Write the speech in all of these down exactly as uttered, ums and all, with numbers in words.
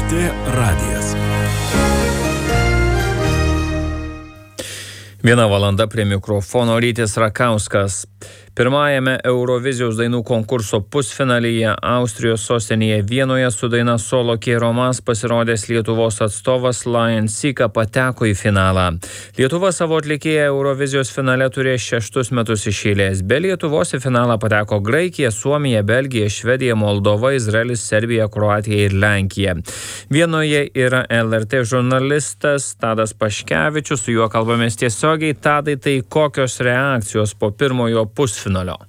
T radijas. Viena valanda prie mikrofono Rytis Rakauskas. Pirmajame Eurovizijos dainų konkurso pusfinalyje Austrijos sostinėje Vienoje su daina Solo Quiero Más pasirodęs Lietuvos atstovas Lion Sika pateko į finalą. Lietuva savo atlikėją Eurovizijos finale turės šeštus metus iš eilės. Be Lietuvos į finalą pateko Graikija, Suomija, Belgija, Švedija, Moldova, Izraelis, Serbija, Kroatija ir Lenkija. Vienoje yra L R T žurnalistas Tadas Paškevičius, su juo kalbamės tiesiogiai. Tadai, tai kokios reakcijos po pirmojo pusfinalio?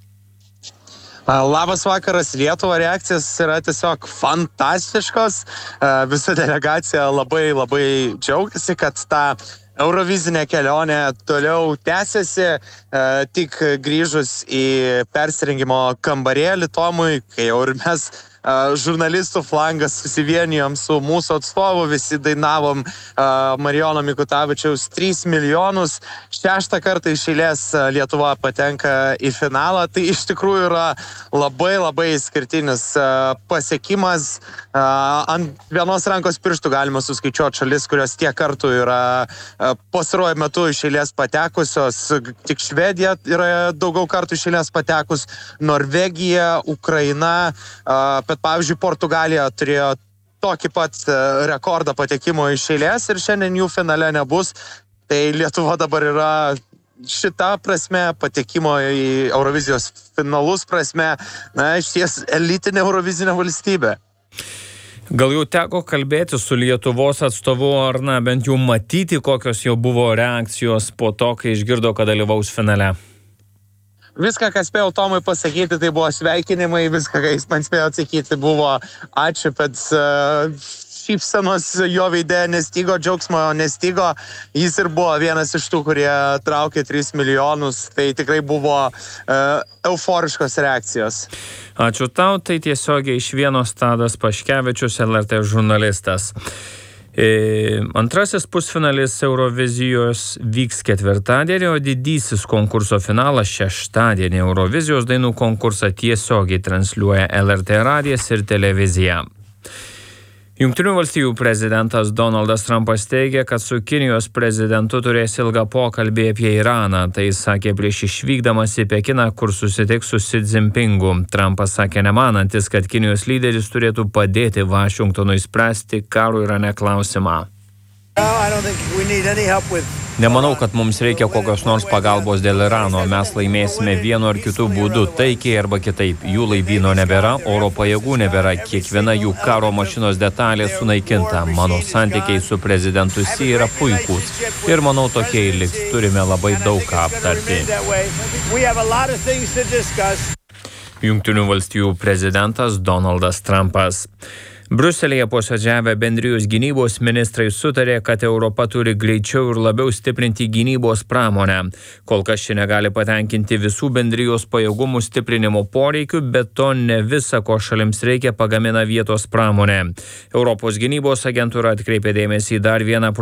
Labas vakaras, Lietuva, reakcijas yra tiesiog fantastiškos. Visa delegacija labai labai džiaugiasi, kad ta Eurovizinė kelionė toliau tęsiasi, tik grįžus į persirengimo kambarėlį Tomui, kai jau ir mes žurnalistų flangas susivienijom su mūsų atstovu, visi dainavom Marijono Mikutavičiaus tris milijonus, šeštą kartą iš eilės Lietuva patenka į finalą. Tai iš tikrųjų yra labai labai skirtinis pasiekimas. Ant vienos rankos pirštų galima suskaičiuoti šalis, kurios tiek kartų yra pastaruoju metu iš eilės patekusios. Tik Švedija yra daugiau kartų iš eilės patekus, Norvegija, Ukraina, bet pavyzdžiui Portugalija turėjo tokį pat rekordą patekimo iš eilės ir šiandien jų finale nebus. Tai Lietuva dabar yra šita prasme, patekimo į Eurovizijos finalus prasme, na, išties elitinė Eurovizinė valstybė. Gal jau teko kalbėti su Lietuvos atstovu, ar na, bent jau matyti, kokios jau buvo reakcijos po to, kai išgirdo, kad dalyvaus finale? Viską, ką spėjau Tomui pasakyti, tai buvo sveikinimai, viską, ką jis man spėjo atsakyti, buvo ačiū, bet uh, šypsenos jo veide nestigo, džiaugsmo nestigo. Jis ir buvo vienas iš tų, kurie traukė tris milijonus, tai tikrai buvo uh, euforiškos reakcijos. Ačiū tau, tai tiesiogiai iš Vienos Tadas Paškevičius, L R T žurnalistas. E, antrasis pusfinalis Eurovizijos vyks ketvirtadienį, o didysis konkurso finalas šeštadienį. Eurovizijos dainų konkursą tiesiogiai transliuoja L R T radijas ir televizija. Jungtinių valstijų prezidentas Donaldas Trumpas teigia, kad su Kinijos prezidentu turės ilgą pokalbį apie Iraną. Tai sakė prieš išvykdamas į Pekiną, kur susitiks su Xi Jinpingu. Trumpas sakė nemanantis, kad Kinijos lyderis turėtų padėti Vašingtonui spręsti karo Irane klausimą. Nemanau, kad mums reikia kokios nors pagalbos dėl Irano. Mes laimėsime vienu ar kitu būdu, taikiai arba kitaip. Jų laivyno nebėra, oro pajėgų nebėra, kiekviena jų karo mašinos detalė sunaikinta. Mano santykiai su prezidentu Xi yra puikūs ir manau tokie ir liks. Turime labai daug ką aptarti. Jungtinių valstijų prezidentas Donaldas Trumpas. Briuselyje posėdžiavę bendrijos gynybos ministrai sutarė, kad Europa turi greičiau ir labiau stiprinti gynybos pramonę. Kol kas ši negali patenkinti visų bendrijos pajėgumų stiprinimo poreikių, bet to ne visa, ko šalims reikia, pagamina vietos pramonė. Europos gynybos agentūra atkreipė dėmesį į dar vieną